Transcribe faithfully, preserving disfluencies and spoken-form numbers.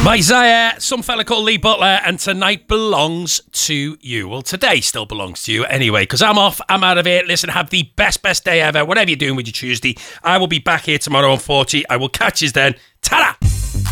Isaiah, some fella called Lee Butler, and tonight belongs to you. Well, today still belongs to you anyway, because I'm off, I'm out of here. Listen, have the best, best day ever, whatever you're doing with your Tuesday. I will be back here tomorrow on forty. I will catch you then. Ta-da!